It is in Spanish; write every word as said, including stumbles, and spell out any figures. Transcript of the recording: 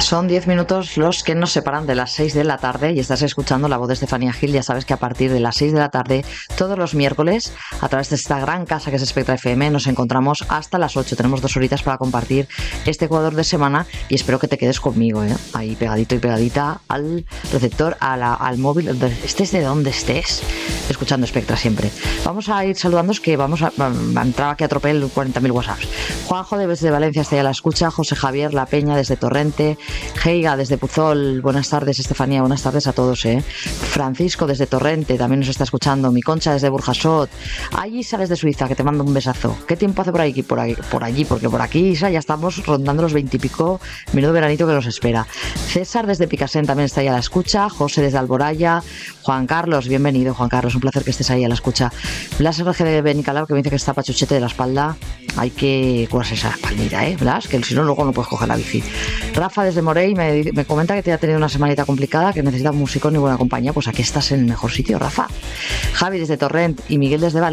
Son diez minutos los que nos separan de las seis de la tarde y estás escuchando La Voz de Estefanía Gil. Ya sabes que a partir de las seis de la tarde, todos los miércoles, a través de esta gran casa que es Spectra F M, nos encontramos hasta las ocho. Tenemos dos horitas para compartir este Ecuador de semana y espero que te quedes conmigo, ¿eh? Ahí pegadito y pegadita al receptor, a la, al móvil, estés de donde estés, escuchando Spectra siempre. Vamos a ir saludándoos, que vamos a, a entrar aquí a tropel cuarenta mil WhatsApps. Juanjo desde Valencia está ya a la escucha, José Javier La Peña desde Torrente, Heiga desde Puzol, buenas tardes Estefanía, buenas tardes a todos, ¿eh? Francisco desde Torrente también nos está escuchando, mi Concha desde Burjasot, allí sales de Suiza, que te mando un besazo. ¿Qué tiempo hace por ahí? Por, ahí, por allí, porque por aquí, Isa, ya estamos rondando los veintipico, menudo veranito que nos espera. César desde Picasen también está ahí a la escucha, José desde Alboraya, Juan Carlos, bienvenido Juan Carlos, un placer que estés ahí a la escucha. Blas R G de Benicalab, que me dice que está pachuchete de la espalda, hay que curarse esa espaldita, ¿eh, Blas? Que si no luego no puedes coger la bici. Rafa desde Morey me, me comenta que te ha tenido una semanita complicada, que necesita un musicón y buena compañía. Pues aquí estás en el mejor sitio, Rafa. Javi desde Torrent y Miguel desde Valencia.